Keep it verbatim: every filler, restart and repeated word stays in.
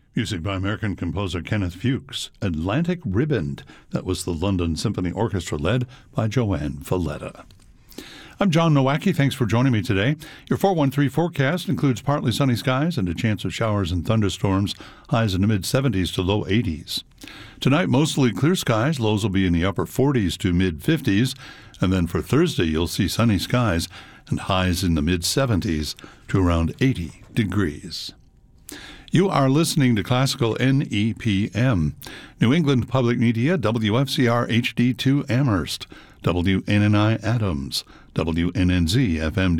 Music by American composer Kenneth Fuchs, Atlantic Ribbon. That was the London Symphony Orchestra led by Joanne Valletta. I'm John Nowacki. Thanks for joining me today. Your four one three forecast includes partly sunny skies and a chance of showers and thunderstorms, highs in the mid-seventies to low eighties. Tonight, mostly clear skies. Lows will be in the upper forties to mid-fifties. And then for Thursday, you'll see sunny skies and highs in the mid-seventies to around eighty degrees. You are listening to Classical N E P M. New England Public Media, W F C R H D two Amherst, W N N I Adams, W N N Z F M